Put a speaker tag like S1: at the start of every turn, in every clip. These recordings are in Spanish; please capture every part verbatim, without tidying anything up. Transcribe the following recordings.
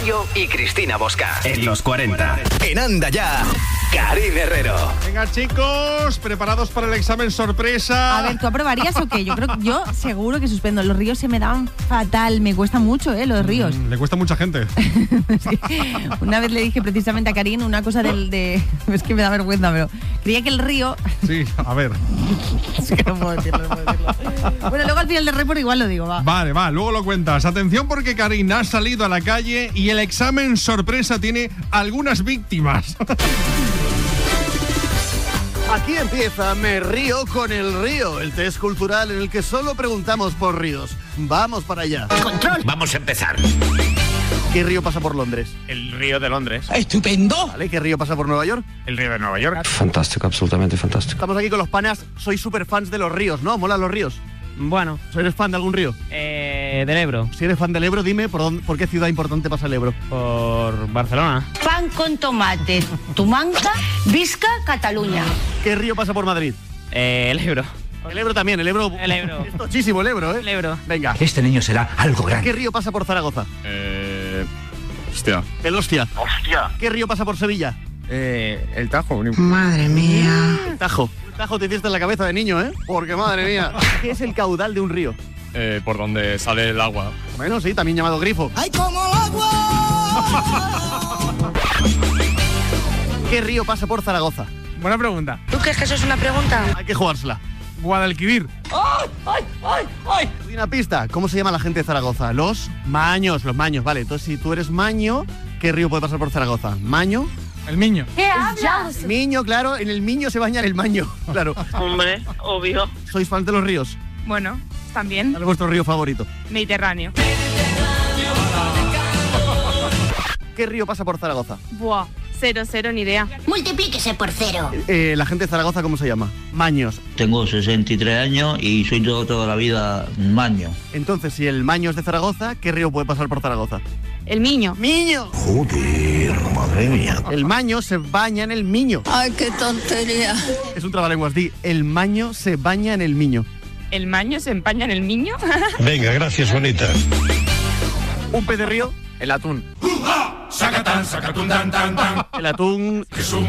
S1: Rocío y Cristina Bosca. En los cuarenta. En Anda Ya, Karine Herrero.
S2: Venga, chicos, ¿preparados para el examen sorpresa?
S3: A ver, ¿tú aprobarías o qué? Yo creo que yo seguro que suspendo. Los ríos se me dan fatal. Me cuesta mucho, ¿eh? Los ríos.
S2: Mm, le cuesta a mucha gente.
S3: Es que una vez le dije precisamente a Karine una cosa del de... Es que me da vergüenza, pero creía que el río...
S2: Sí, a ver.
S3: Es que no puedo decirlo, no puedo decirlo. Bueno, luego al final del report igual lo digo, va.
S2: Vale, va, luego lo cuentas. Atención porque Karine ha salido a la calle y el examen sorpresa tiene algunas víctimas.
S4: Aquí empieza Me Río con el Río, el test cultural en el que solo preguntamos por ríos. Vamos para allá.
S1: Control. Vamos a empezar.
S4: ¿Qué río pasa por Londres?
S5: El río de Londres.
S6: ¡Estupendo!
S4: ¿Vale? ¿Qué río pasa por Nueva York?
S5: El río de Nueva York.
S7: Fantástico, absolutamente fantástico.
S4: Estamos aquí con los panas. Sois súper fans de los ríos, ¿no? ¿Molan los ríos?
S8: Bueno,
S4: ¿Eres fan de algún río?
S8: eh, del Ebro,
S4: Si eres fan del Ebro, dime por, dónde, por qué ciudad importante pasa el Ebro.
S8: por Barcelona.
S9: Pan con tomate, Tumanca, Visca, Cataluña.
S4: ¿Qué río pasa por Madrid?
S8: Eh, el Ebro.
S4: El Ebro también, el Ebro.
S8: El Ebro.
S4: Es tochísimo el Ebro, ¿eh?
S8: El Ebro.
S4: Venga.
S6: Este niño será algo grande.
S4: ¿Qué río pasa por Zaragoza?
S5: Eh. Hostia.
S4: El Hostia.
S5: Hostia.
S4: ¿Qué río pasa por Sevilla?
S5: Eh. El Tajo.
S6: Madre mía.
S4: El Tajo. El Tajo te hiciste en la cabeza de niño, ¿eh? Porque madre mía. ¿Qué es el caudal de un río?
S5: Eh. Por donde sale el agua.
S4: Bueno, sí, también llamado grifo.
S6: ¡Ay, como el agua!
S4: ¿Qué río pasa por Zaragoza?
S2: Buena pregunta.
S9: ¿Tú crees que eso es una pregunta?
S4: Hay que jugársela.
S2: Guadalquivir.
S4: Doy una pista. ¿Cómo se llama la gente de Zaragoza? Los maños, los maños, vale. Entonces, si tú eres maño, ¿qué río puede pasar por Zaragoza? Maño.
S2: El Miño.
S9: ¿Qué hablas?
S4: Miño, claro, en el Miño se baña el Maño, claro.
S10: Hombre, obvio.
S4: ¿Sois fans de los ríos?
S10: Bueno, también.
S4: ¿Cuál es vuestro río favorito?
S10: Mediterráneo.
S4: ¿Qué río pasa por Zaragoza?
S10: Buah, cero, cero, ni idea.
S9: Multiplíquese por cero.
S4: Eh, ¿La gente de Zaragoza cómo se llama? Maños.
S11: Tengo sesenta y tres años y soy todo, toda la vida maño.
S4: Entonces, si el Maño es de Zaragoza, ¿qué río puede pasar por Zaragoza?
S10: El Miño.
S4: ¡Miño!
S6: Joder, madre mía.
S4: El Maño se baña en el Miño.
S6: ¡Ay, qué tontería!
S4: Es un trabalenguas, di. El Maño se baña en el Miño.
S10: ¿El Maño se empaña en el Miño?
S7: Venga, gracias, bonita.
S4: ¿Un pez de río?
S5: El atún.
S4: El atún...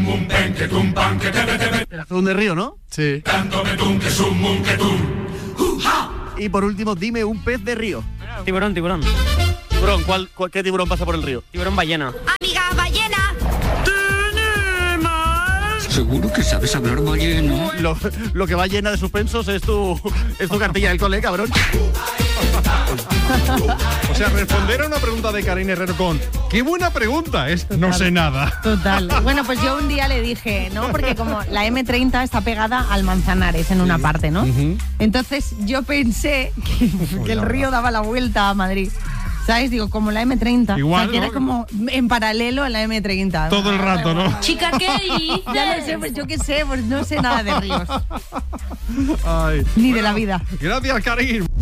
S4: El atún de río, ¿no? Sí. Y por último, dime un pez de río.
S8: Tiburón, tiburón.
S4: Tiburón, ¿cuál, cuál, ¿qué tiburón pasa por el río?
S8: Tiburón ballena.
S9: Amiga ballena.
S6: Seguro que sabes hablar ballena.
S4: Lo, lo que va llena de suspensos es tu, es tu cartilla del cole, cabrón.
S2: O sea, responder a una pregunta de Karine Herrero con ¡qué buena pregunta! Es no sé nada.
S3: Total. Bueno, pues yo un día le dije, ¿no? Porque como la eme treinta está pegada al Manzanares en una parte, ¿no?
S2: Uh-huh.
S3: Entonces yo pensé que, que el río daba la vuelta a Madrid. ¿Sabes? Digo, como la eme treinta.
S2: Igual,
S3: o sea, que
S2: ¿no?
S3: era como en paralelo a la eme treinta.
S2: Todo el rato, ¿no?
S9: Chica, ¿qué dices?
S3: Ya lo sé, pues yo qué sé, pues no sé nada de ríos.
S2: Ay.
S3: Ni de la vida.
S2: Gracias, Karine.